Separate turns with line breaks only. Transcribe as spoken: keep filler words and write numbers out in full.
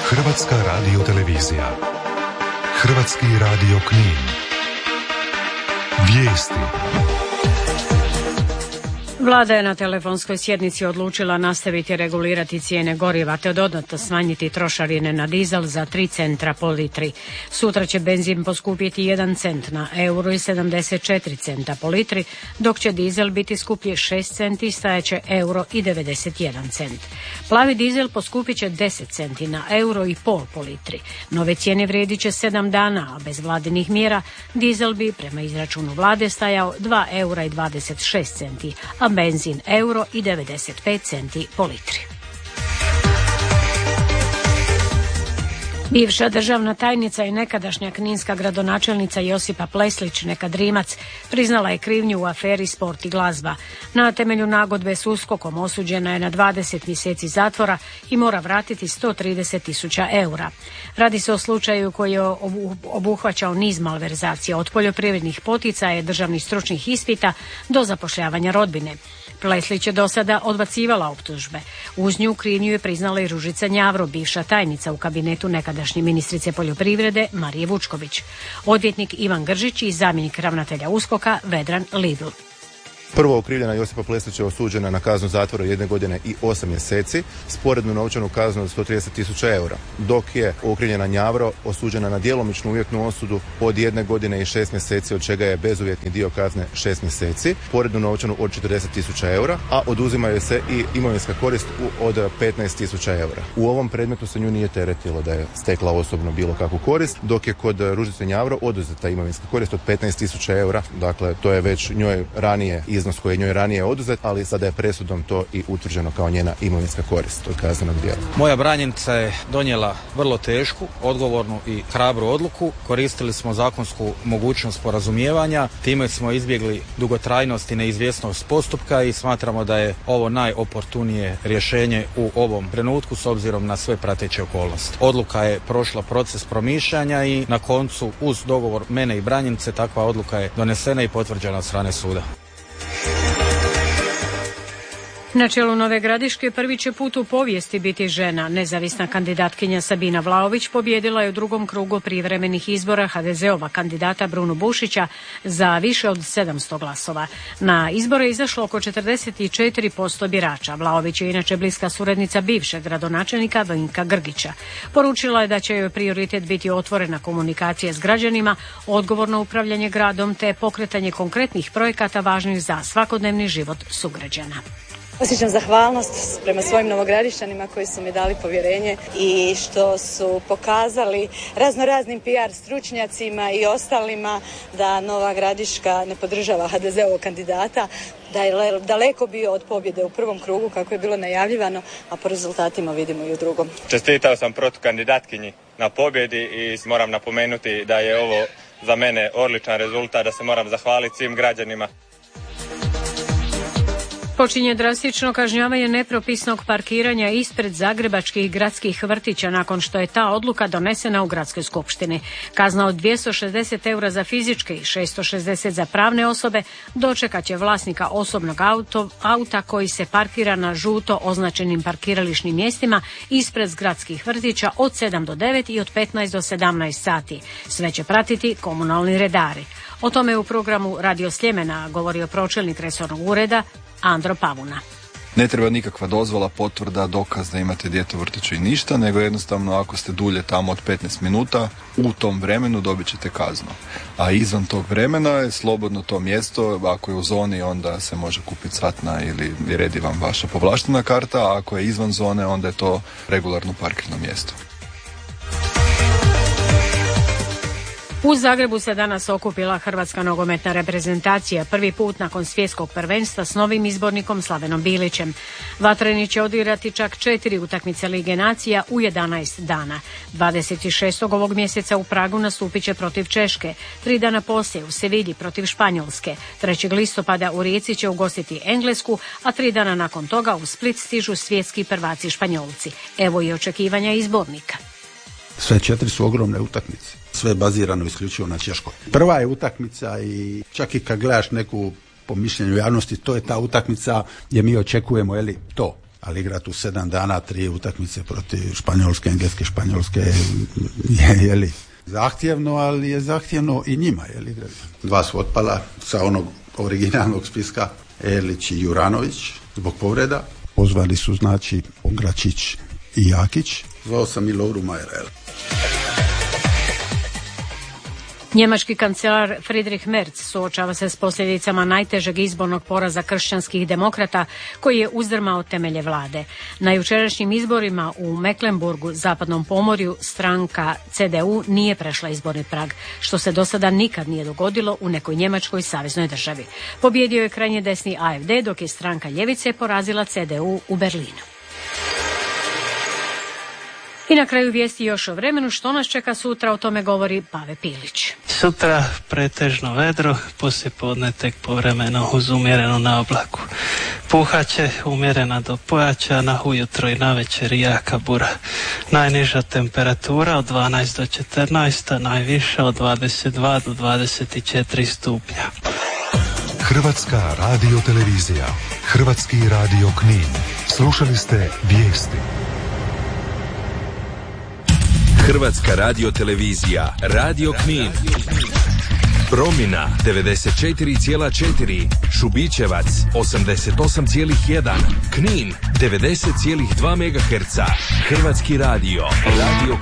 Hrvatska radiotelevizija. Hrvatski radio Knin. Vijesti.
Vlada je na telefonskoj sjednici odlučila nastaviti regulirati cijene goriva te dodatno smanjiti trošarine na dizel za tri centra po litri. Sutra će benzin poskupjeti jedan cent na euro i sedamdeset četiri centa po litri, dok će dizel biti skuplji šest centi i stajaće euro i devedeset jedan cent. Plavi dizel poskupit će deset centi na euro i pol po litri. Nove cijene vrijedit će sedam dana, a bez vladinih mjera dizel bi prema izračunu vlade stajao dva eura i dvadeset šest centi, a benzin euro i devedeset pet centi po litri. Bivša državna tajnica i nekadašnja kninska gradonačelnica Josipa Pleslić, nekad Rimac, priznala je krivnju u aferi Sport i glazba. Na temelju nagodbe s USKOK-om osuđena je na dvadeset mjeseci zatvora i mora vratiti sto trideset tisuća eura. Radi se o slučaju koji je obuhvaćao niz malverzacija, od poljoprivrednih poticaja, državnih stručnih ispita do zapošljavanja rodbine. Pleslić je do sada odbacivala optužbe. Uz nju krivnju je priznala i Ružica Njavro, bivša tajnica u kabinetu nekadašnje ministrice poljoprivrede Marije Vučković. Odvjetnik Ivan Gržić i zamjenik ravnatelja USKOK-a Vedran Lidl.
Prvo okrivljena Josipa Pleslić je osuđena na kaznu zatvora jedne godine i osam mjeseci, sporednu novčanu kaznu od sto trideset tisuća eura, dok je okrivljena Njavro osuđena na djelomičnu uvjetnu osudu od jedne godine i šest mjeseci, od čega je bezuvjetni dio kazne šest mjeseci, sporednu novčanu od četrdeset tisuća eura, a oduzimaju se i imovinska korist od petnaest tisuća eura. U ovom predmetu se nju nije teretilo da je stekla osobno bilo kakvu korist, dok je kod Ružice Njavro oduzeta imovinska korist od petnaest tisuća eura, dakle to je već njoj ranije iznos koji je njoj ranije oduzet, ali sada je presudom to i utvrđeno kao njena imovinska korist od kaznenog djela.
Moja branjenica je donijela vrlo tešku, odgovornu i hrabru odluku. Koristili smo zakonsku mogućnost sporazumijevanja, time smo izbjegli dugotrajnost i neizvjesnost postupka i smatramo da je ovo najoportunije rješenje u ovom trenutku s obzirom na sve prateće okolnosti. Odluka je prošla proces promišljanja i na koncu uz dogovor mene i branjenice takva odluka je donesena i potvrđena od strane suda.
Na čelu Nove Gradiške prvi će put u povijesti biti žena. Nezavisna kandidatkinja Sabina Vlaović pobjedila je u drugom krugu prijevremenih izbora ha de ze-ova kandidata Brunu Bušića za više od sedamsto glasova. Na izbore je izašlo oko četrdeset četiri posto birača. Vlaović je inače bliska suradnica bivšeg gradonačelnika Vinka Grgića. Poručila je da će joj prioritet biti otvorena komunikacija s građanima, odgovorno upravljanje gradom te pokretanje konkretnih projekata važnih za svakodnevni život sugrađana.
Osjećam zahvalnost prema svojim novogradišćanima koji su mi dali povjerenje i što su pokazali raznoraznim pe er stručnjacima i ostalima da Nova Gradiška ne podržava ha de ze-ovog kandidata, da je daleko bio od pobjede u prvom krugu kako je bilo najavljivano, a po rezultatima vidimo i u drugom.
Čestitao sam protukandidatkinji na pobjedi i moram napomenuti da je ovo za mene odličan rezultat, da se moram zahvaliti svim građanima.
Počinje drastično kažnjavanje nepropisnog parkiranja ispred zagrebačkih gradskih vrtića nakon što je ta odluka donesena u gradskoj skupštini. Kazna od dvjesto šezdeset eura za fizičke i šesto šezdeset za pravne osobe dočekat će vlasnika osobnog auto, auta koji se parkira na žuto označenim parkirališnim mjestima ispred gradskih vrtića od sedam do devet i od petnaest do sedamnaest sati. Sve će pratiti komunalni redari. O tome je u programu Radio Sljemena govorio pročelnik resornog ureda Andro Pavuna.
Ne treba nikakva dozvola, potvrda, dokaz da imate dijete u vrtiću i ništa, nego jednostavno ako ste dulje tamo od petnaest minuta, u tom vremenu dobit ćete kaznu. A izvan tog vremena je slobodno to mjesto, ako je u zoni onda se može kupiti satna ili redi vam vaša povlaštena karta, a ako je izvan zone onda je to regularno parkirno mjesto.
U Zagrebu se danas okupila hrvatska nogometna reprezentacija, prvi put nakon svjetskog prvenstva s novim izbornikom Slavenom Bilićem. Vatreni će odigrati čak četiri utakmice Lige nacija u jedanaest dana. dvadeset šestog ovog mjeseca u Pragu nastupit će protiv Češke, tri dana poslije u Sevilji protiv Španjolske, trećeg listopada u Rijeci će ugostiti Englesku, a tri dana nakon toga u Split stižu svjetski prvaci Španjolci. Evo i očekivanja izbornika.
Sve četiri su ogromne utakmice. Sve je bazirano isključivo na Češkoj. Prva je utakmica i čak i kad gledaš neku po mišljenju javnosti, to je ta utakmica gdje mi očekujemo, je li, to. ali igrati u sedam dana tri utakmice protiv Španjolske, Engleske, Španjolske je, je li zahtjevno, ali je zahtjevno i njima, je li igrali. Dva su otpala sa onog originalnog spiska, Erlić i Juranović zbog povreda. Pozvali su znači Gračić i Jakić. Zvao sam i Lovru Majera.
Njemački kancelar Friedrich Merz suočava se s posljedicama najtežeg izbornog poraza kršćanskih demokrata koji je uzdrmao temelje vlade. Na jučerašnjim izborima u Mecklenburgu, zapadnom pomorju, stranka C D U nije prešla izborni prag, što se do sada nikad nije dogodilo u nekoj njemačkoj saveznoj državi. Pobjedio je krajnje desni A F D, dok je stranka ljevice porazila C D U u Berlinu. I na kraju vijesti još o vremenu, što nas čeka sutra, o tome govori Pave Pilić.
Sutra pretežno vedro, poslijepodne tek povremeno uz umjerenu naoblaku. Puhaće umjerena do pojačana, ujutro i navečer jaka bura. Najniža temperatura od dvanaest do četrnaest, a najviša od dvadeset dva do dvadeset četiri stupnja.
Hrvatska radiotelevizija, Hrvatski radio Knin. Slušali ste vijesti.
Hrvatska radiotelevizija, Radio Knin. Promina devedeset četiri zarez četiri, Šubićevac osamdeset osam zarez jedan, Knin devedeset zarez dva megaherca. Hrvatski radio, Radio